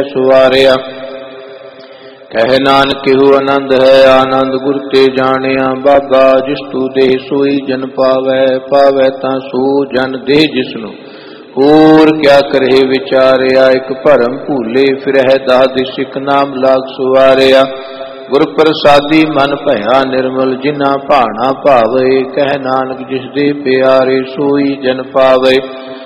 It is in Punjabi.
ਸੁਵਾਰਿਆ। ਕਹਿ ਨਾਨਕ ਇਹੋ ਆਨੰਦ ਹੈ ਆਨੰਦ ਗੁਰ ਤੇ ਜਾਣਿਆ। ਬਾਬਾ ਜਿਸ ਤੂ ਦੇਹ ਸੋਈ ਜਨ ਪਾਵੈ, ਪਾਵੈ ਤਾਂ ਸੋ ਜਨ ਦੇਹ ਜਿਸਨੂੰ। ਹੋਰ ਕਿਆ ਕਰੇ ਵਿਚਾਰਿਆ, ਇੱਕ ਭਰਮ ਭੂਲੇ ਫਿਰਹਿ ਦਾਦਿ ਸਿੱਖ ਨਾਮ ਲਾਗ ਸੁਵਾਰਿਆ। ਗੁਰ ਪ੍ਰਸਾਦੀ ਮਨ ਭਇਆ ਨਿਰਮਲ, ਜਿਨਾ ਭਾਣਾ ਭਾਵੇ। ਕਹਿ ਨਾਨਕ ਜਿਸ ਦੇ ਪਿਆਰੇ ਸੋਈ ਜਨ ਪਾਵੇ।